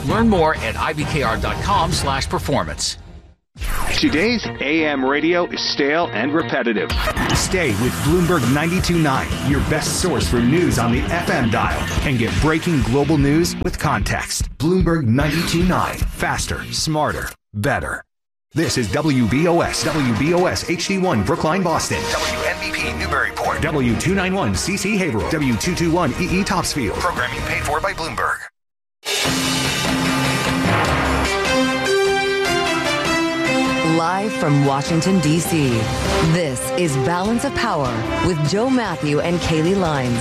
Learn more at ibkr.com/performance. Today's AM radio is stale and repetitive. Stay with Bloomberg 92.9, your best source for news on the FM dial, and get breaking global news with context. Bloomberg 92.9, faster, smarter, better. This is WBOS HD1 Brookline, Boston. WNBP Newburyport. W291 CC Haverhill. W221 EE Topsfield. Programming paid for by Bloomberg. Live from Washington, D.C., this is Balance of Power with Joe Matthew and Kaylee Lines.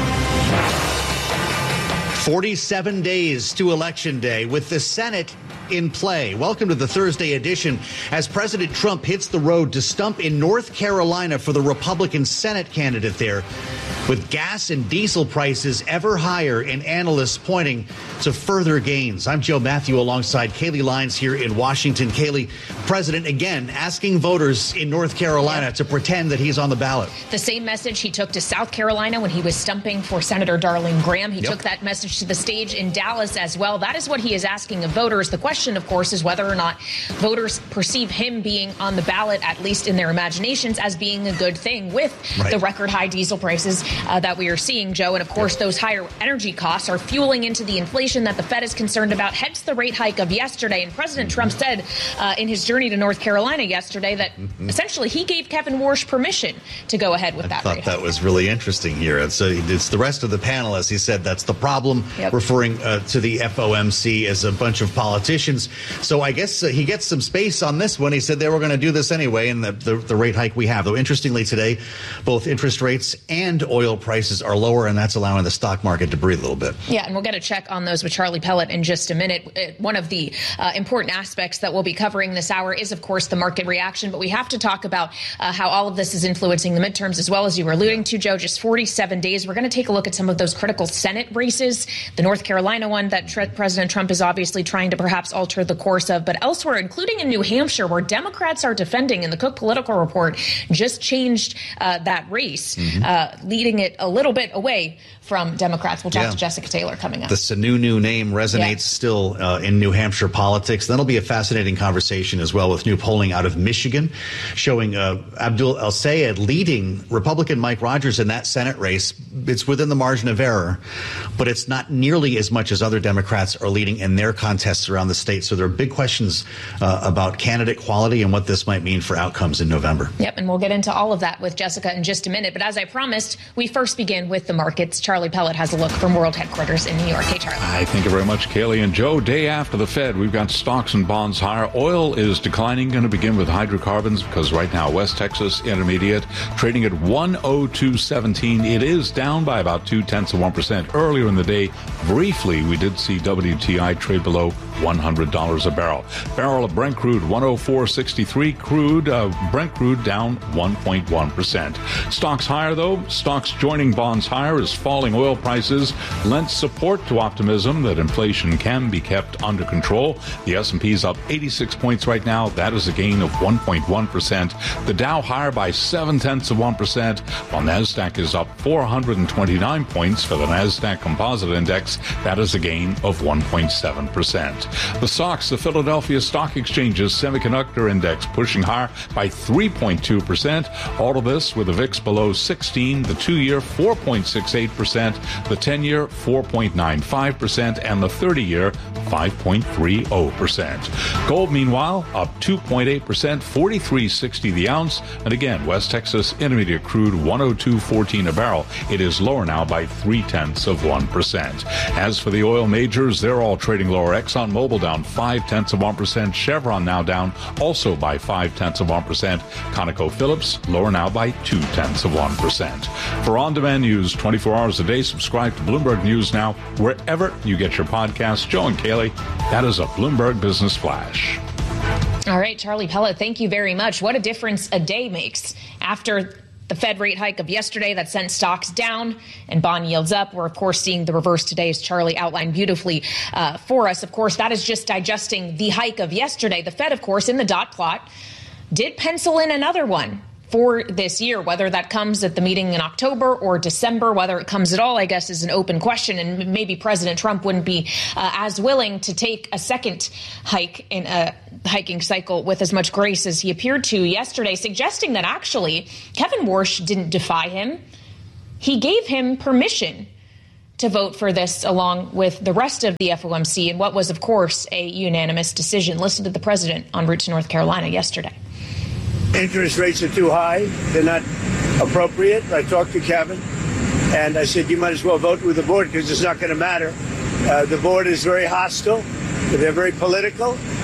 47 days to Election Day with the Senate in play. Welcome to the Thursday edition as President Trump hits the road to stump in North Carolina for the Republican Senate candidate there, with gas and diesel prices ever higher and analysts pointing to further gains. I'm Joe Matthew alongside Kaylee Lines here in Washington. Kaylee, President again asking voters in North Carolina to pretend that he's on the ballot. The same message he took to South Carolina when he was stumping for Senator Darlene Graham. He took that message to the stage in Dallas as well. That is what he is asking of voters. The question, of course, is whether or not voters perceive him being on the ballot, at least in their imaginations, as being a good thing with the record high diesel prices that we are seeing, Joe. And of course, those higher energy costs are fueling into the inflation that the Fed is concerned about, hence the rate hike of yesterday. And President Trump said in his journey to North Carolina yesterday that essentially he gave Kevin Warsh permission to go ahead with that rate hike. That was really interesting here. And so it's the rest of the panelists. He said that's the problem, referring to the FOMC as a bunch of politicians. So I guess he gets some space on this one. He said they were going to do this anyway, and the rate hike we have. Though interestingly today, both interest rates and oil prices are lower, and that's allowing the stock market to breathe a little bit. Yeah, and we'll get a check on those with Charlie Pellet in just a minute. One of the important aspects that we'll be covering this hour is, of course, the market reaction. But we have to talk about how all of this is influencing the midterms as well, as you were alluding to, Joe. Just 47 days. We're going to take a look at some of those critical Senate races. The North Carolina one that President Trump is obviously trying to perhaps alter the course of, but elsewhere, including in New Hampshire, where Democrats are defending, and the Cook Political Report just changed that race, leading it a little bit away from Democrats. We'll talk to Jessica Taylor coming up. The Sununu name resonates still in New Hampshire politics. That'll be a fascinating conversation as well, with new polling out of Michigan showing Abdul El-Sayed leading Republican Mike Rogers in that Senate race. It's within the margin of error, but it's not nearly as much as other Democrats are leading in their contests around the state. So there are big questions about candidate quality and what this might mean for outcomes in November. Yep, and we'll get into all of that with Jessica in just a minute. But as I promised, we first begin with the markets. Charlie Pellet has a look from World Headquarters in New York. Hey, Charlie. Hi, thank you very much, Kaylee. And Joe, day after the Fed, we've got stocks and bonds higher. Oil is declining. Going to begin with hydrocarbons because right now West Texas Intermediate trading at 102.17. It is down by about 0.2%. Earlier in the day, briefly, we did see WTI trade below $100 a barrel. Barrel of Brent crude 104.63. Brent crude down 1.1%. Stocks higher though. Stocks joining bonds higher as falling oil prices lent support to optimism that inflation can be kept under control. The S&P is up 86 points right now. That is a gain of 1.1%. The Dow higher by 0.7%, while NASDAQ is up 429 points for the NASDAQ Composite Index. That is a gain of 1.7%. The SOX, the Philadelphia Stock Exchange's Semiconductor Index, pushing higher by 3.2%. All of this with the VIX below 16, the 2-year 4.68%, the 10-year 4.95%, and the 30-year 5.30%. Gold, meanwhile, up 2.8%, 43.60 the ounce. And again, West Texas Intermediate crude 102.14 a barrel. It is lower now by 0.3%. As for the oil majors, they're all trading lower. ExxonMobil down 0.5%. Chevron now down also by 0.5%. ConocoPhillips lower now by 0.2%. For on-demand news 24 hours a day, subscribe to Bloomberg News Now wherever you get your podcasts. Joe and Kaylee, that is a Bloomberg Business Flash. All right, Charlie Pellet, thank you very much. What a difference a day makes. After the Fed rate hike of yesterday that sent stocks down and bond yields up, we're, of course, seeing the reverse today, as Charlie outlined beautifully for us. Of course, that is just digesting the hike of yesterday. The Fed, of course, in the dot plot, did pencil in another one for this year. Whether that comes at the meeting in October or December, whether it comes at all, I guess, is an open question. And maybe President Trump wouldn't be as willing to take a second hike in a hiking cycle with as much grace as he appeared to yesterday, suggesting that actually Kevin Warsh didn't defy him. He gave him permission to vote for this along with the rest of the FOMC in what was, of course, a unanimous decision. Listen to the president en route to North Carolina yesterday. Interest rates are too high. They're not appropriate. I talked to Kevin, and I said, you might as well vote with the board because it's not going to matter. The board is very hostile. They're very political.